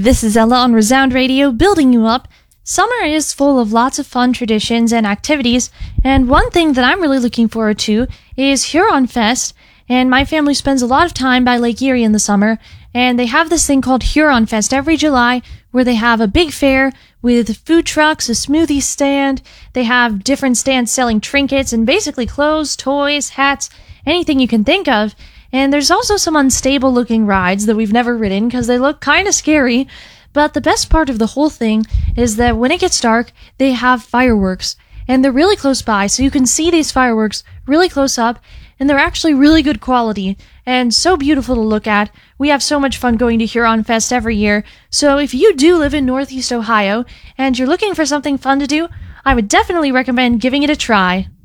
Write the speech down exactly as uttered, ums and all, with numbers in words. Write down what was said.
This is Ella on Resound Radio, building you up. Summer is full of lots of fun traditions and activities, and one thing that I'm really looking forward to is Huron Fest, and my family spends a lot of time by Lake Erie in the summer, and they have this thing called Huron Fest every July, where they have a big fair with food trucks, a smoothie stand, they have different stands selling trinkets and basically clothes, toys, hats, anything you can think of. And there's also some unstable looking rides that we've never ridden because they look kind of scary. But the best part of the whole thing is that when it gets dark, they have fireworks. And they're really close by, so you can see these fireworks really close up. And they're actually really good quality and so beautiful to look at. We have so much fun going to Huron Fest every year. So if you do live in Northeast Ohio and you're looking for something fun to do, I would definitely recommend giving it a try.